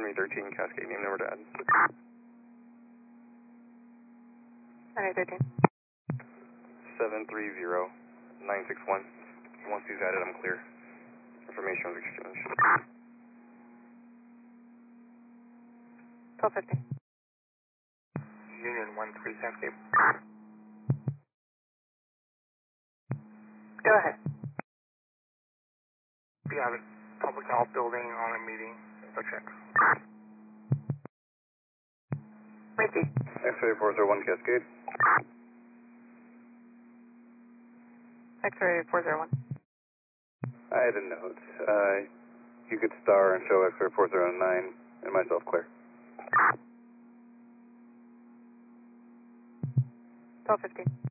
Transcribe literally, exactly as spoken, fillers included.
Henry thirteen, Cascade, name number to add. Henry thirteen. seven three zero nine six one. Once he's added, I'm clear. Information was exchanged. twelve fifty. Union one three, Cascade. Go ahead. We have a public health building on a meeting. Go check. Repeat. X-ray four zero one, Cascade. X-ray four zero one. I had a note. Uh, you could star and show X-ray four zero nine and myself clear. twelve fifteen.